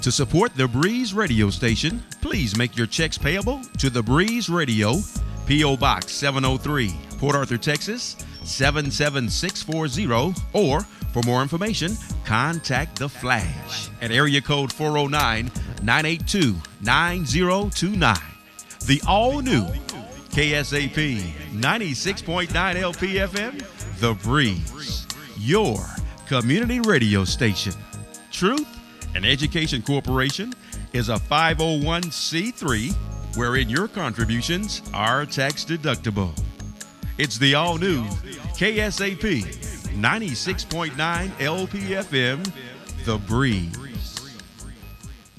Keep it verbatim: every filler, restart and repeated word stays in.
To support the Breeze radio station, please make your checks payable to the Breeze Radio, P O. Box seven oh three, Port Arthur, Texas seven seven six four zero, or for more information, contact The Flash at area code four oh nine, nine eight two, nine oh two nine. The all-new K S A P ninety-six point nine L P F M, The Breeze, your community radio station. Truth and Education Corporation is a five oh one c three wherein your contributions are tax deductible. It's the all-new K S A P ninety-six point nine L P F M, The Breeze.